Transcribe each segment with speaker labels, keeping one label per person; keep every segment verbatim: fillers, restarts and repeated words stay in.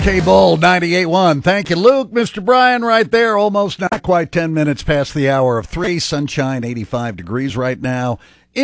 Speaker 1: K-Bull ninety-eight point one. Thank you, Luke. Mister Brian right there. Almost not quite ten minutes past the hour of three. Sunshine, eighty-five degrees right now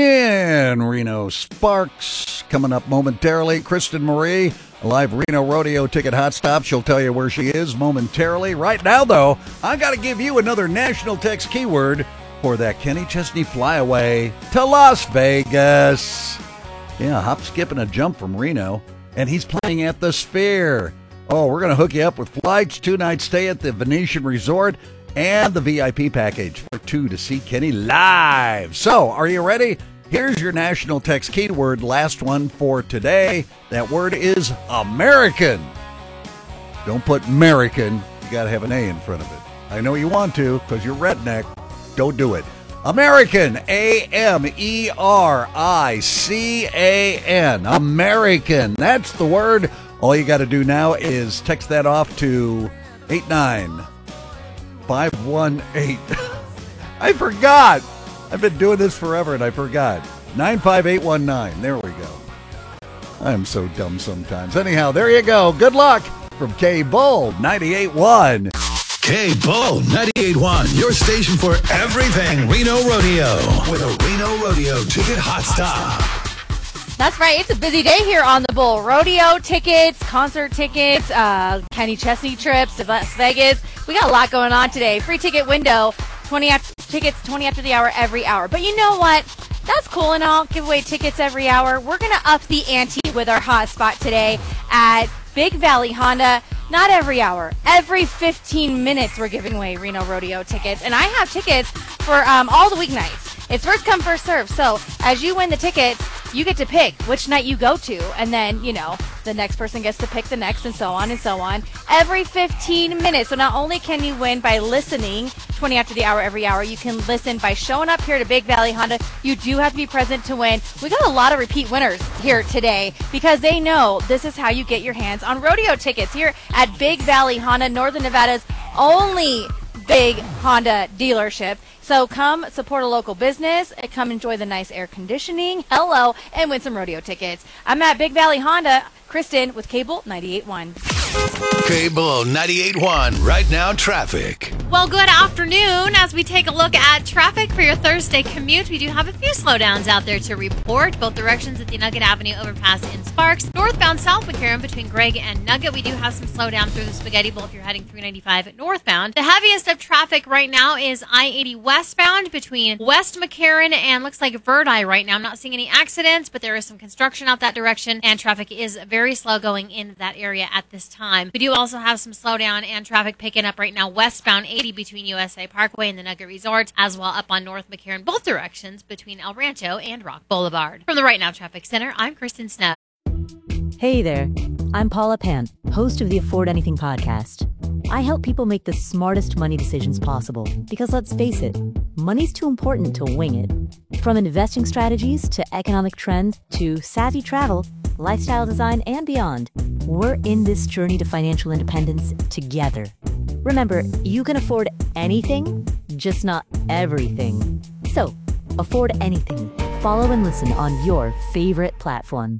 Speaker 1: in Reno. Sparks coming up momentarily. Kristen Marie, a live Reno Rodeo ticket hot stop. She'll tell you where she is momentarily. Right now, though, I got to give you another national text keyword for that Kenny Chesney flyaway to Las Vegas. Yeah, hop, skip, and a jump from Reno. And he's playing at the Sphere. Oh, we're going to hook you up with flights, two-night stay at the Venetian Resort, and the V I P package for two to see Kenny live. So, are you ready? Here's your national text keyword, last one for today. That word is American. Don't put American. You got to have an A in front of it. I know you want to because you're redneck. Don't do it. American, A M E R I C A N. American. That's the word. All you got to do now is text that off to eight nine five one eight. I forgot. I've been doing this forever and I forgot. nine five eight one nine. There we go. I'm so dumb sometimes. Anyhow, there you go. Good luck from K-Bull ninety-eight point one.
Speaker 2: K-Bull ninety-eight point one, your station for everything Reno Rodeo. With a Reno Rodeo ticket hot stop.
Speaker 3: That's right. It's a busy day here on the Bull. Rodeo tickets, concert tickets, uh, Kenny Chesney trips to Las Vegas. We got a lot going on today. Free ticket window, twenty after, tickets twenty after the hour every hour. But you know what? That's cool and all. Give away tickets every hour. We're going to up the ante with our hot spot today at Big Valley Honda. Not every hour. Every fifteen minutes we're giving away Reno Rodeo tickets. And I have tickets for um, all the weeknights. It's first come, first serve. So as you win the tickets, you get to pick which night you go to. And then, you know, the next person gets to pick the next and so on and so on. Every fifteen minutes. So not only can you win by listening twenty after the hour every hour, you can listen by showing up here to Big Valley Honda. You do have to be present to win. We got a lot of repeat winners here today because they know this is how you get your hands on rodeo tickets here at Big Valley Honda, Northern Nevada's only big Honda dealership. So come support a local business, come enjoy the nice air conditioning, hello, and win some rodeo tickets. I'm at Big Valley Honda, Kristen with K-Bull ninety-eight point one.
Speaker 2: K-Bull ninety-eight point one, right now traffic.
Speaker 4: Well, good afternoon. As we take a look at traffic for your Thursday commute, we do have a few slowdowns out there to report. Both directions at the Nugget Avenue overpass in Sparks. Northbound South McCarran between Gregg and Nugget. We do have some slowdown through the Spaghetti Bowl if you're heading three ninety-five northbound. The heaviest of traffic right now is I eighty westbound between West McCarran and looks like Verdi right now. I'm not seeing any accidents, but there is some construction out that direction, and traffic is very slow going in that area at this time. We do also have some slowdown and traffic picking up right now westbound eighty between U S A Parkway and the Nugget Resort, as well up on North McCarran, both directions between El Rancho and Rock Boulevard. From the Right Now Traffic Center, I'm Kristen Snow.
Speaker 5: Hey there, I'm Paula Pant, host of the Afford Anything podcast. I help people make the smartest money decisions possible because, let's face it, money's too important to wing it. From investing strategies to economic trends to savvy travel, lifestyle design, and beyond, we're in this journey to financial independence together. Remember, you can afford anything, just not everything. So, afford anything. Follow and listen on your favorite platform.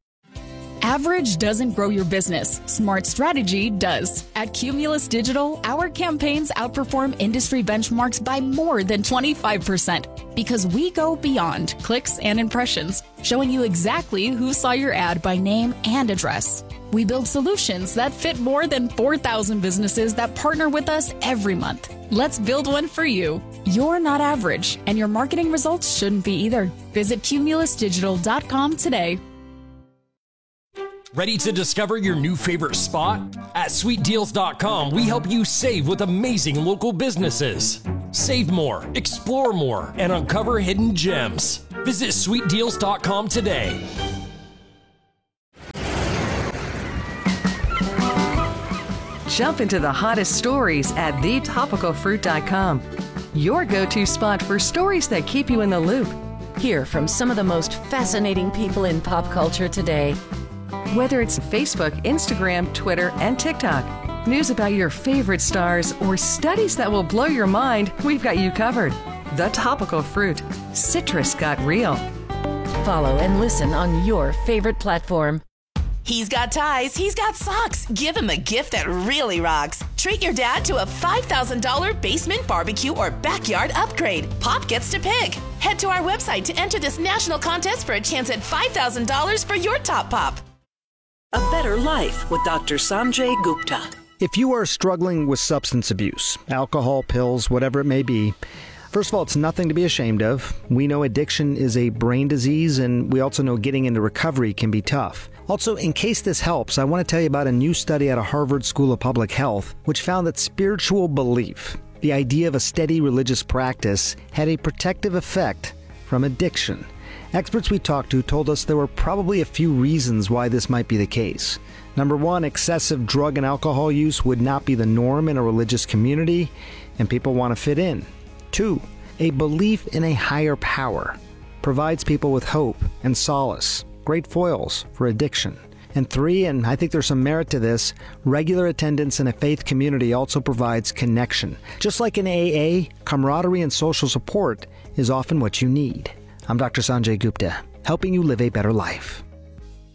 Speaker 6: Average doesn't grow your business. Smart strategy does. At Cumulus Digital, our campaigns outperform industry benchmarks by more than twenty-five percent because we go beyond clicks and impressions, showing you exactly who saw your ad by name and address. We build solutions that fit more than four thousand businesses that partner with us every month. Let's build one for you. You're not average, and your marketing results shouldn't be either. Visit cumulus digital dot com today.
Speaker 7: Ready to discover your new favorite spot? At sweet deals dot com, we help you save with amazing local businesses. Save more, explore more, and uncover hidden gems. Visit sweet deals dot com today.
Speaker 8: Jump into the hottest stories at the topical fruit dot com. Your go-to spot for stories that keep you in the loop.
Speaker 9: Hear from some of the most fascinating people in pop culture today.
Speaker 8: Whether it's Facebook, Instagram, Twitter, and TikTok, news about your favorite stars, or studies that will blow your mind, we've got you covered. The Topical Fruit. Citrus got real.
Speaker 9: Follow and listen on your favorite platform.
Speaker 10: He's got ties, he's got socks. Give him a gift that really rocks. Treat your dad to a five thousand dollars basement barbecue or backyard upgrade. Pop gets to pick. Head to our website to enter this national contest for a chance at five thousand dollars for your top pop.
Speaker 11: A Better Life with Doctor Sanjay Gupta.
Speaker 12: If you are struggling with substance abuse, alcohol, pills, whatever it may be, first of all, it's nothing to be ashamed of. We know addiction is a brain disease, and we also know getting into recovery can be tough. Also, in case this helps, I want to tell you about a new study out of Harvard School of Public Health, which found that spiritual belief, the idea of a steady religious practice, had a protective effect from addiction. Experts we talked to told us there were probably a few reasons why this might be the case. Number one, excessive drug and alcohol use would not be the norm in a religious community, and people want to fit in. Two, a belief in a higher power provides people with hope and solace, great foils for addiction. And three, and I think there's some merit to this, regular attendance in a faith community also provides connection. Just like in A A, camaraderie and social support is often what you need. I'm Doctor Sanjay Gupta, helping you live a better life.